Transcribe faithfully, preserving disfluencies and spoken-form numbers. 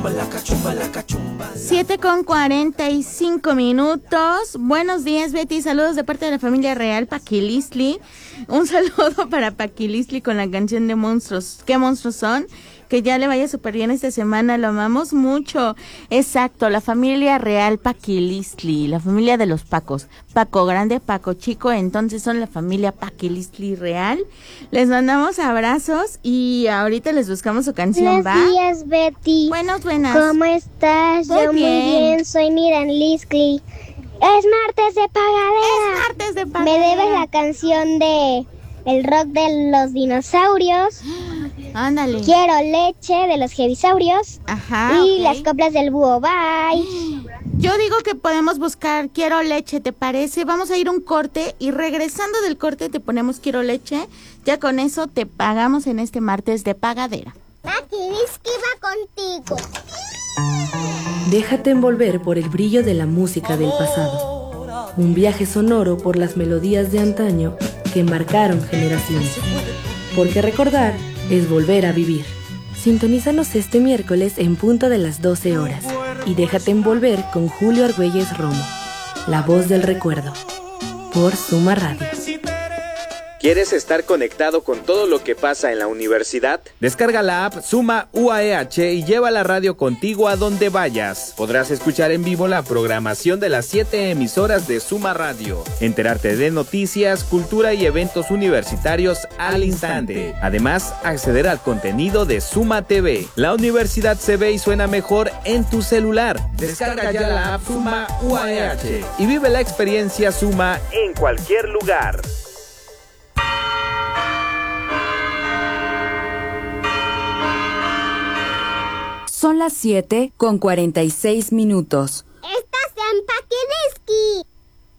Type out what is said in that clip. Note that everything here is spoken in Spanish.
Siete con cuarenta y cinco minutos. Buenos días, Betty. Saludos de parte de la familia real Paquilistli. Un saludo para Paquilistli con la canción de Monstruos. ¿Qué monstruos son? Que ya le vaya súper bien esta semana, lo amamos mucho. Exacto, la familia real Paquilistli, la familia de los Pacos. Paco Grande, Paco Chico, entonces son la familia Paquilistli real. Les mandamos abrazos y ahorita les buscamos su canción, ¿va? Buenos días, Betty. Buenos, buenas. ¿Cómo estás? Muy Yo bien. muy bien, soy Miran Liskley. Es martes de pagadera. Es martes de Me pagadera. debes la canción de El rock de los dinosaurios. Ándale. Quiero leche de los jevisaurios. Ajá, Y ok. las coplas del búho. Bye. Yo digo que podemos buscar Quiero Leche, ¿te parece? Vamos a ir a un corte y regresando del corte te ponemos Quiero Leche. Ya con eso te pagamos en este martes de pagadera. Paquilistli va contigo. Déjate envolver por el brillo de la música del pasado. Un viaje sonoro por las melodías de antaño que marcaron generaciones. Porque recordar es volver a vivir. Sintonízanos este miércoles en punto de las doce horas y déjate envolver con Julio Argüelles Romo, la voz del recuerdo, por Suma Radio. ¿Quieres estar conectado con todo lo que pasa en la universidad? Descarga la app Suma U A E H y lleva la radio contigo a donde vayas. Podrás escuchar en vivo la programación de las siete emisoras de Suma Radio, enterarte de noticias, cultura y eventos universitarios al instante. Además, acceder al contenido de Suma T V. La universidad se ve y suena mejor en tu celular. Descarga ya la app Suma U A E H y vive la experiencia Suma en cualquier lugar. Son las siete con cuarenta y seis minutos.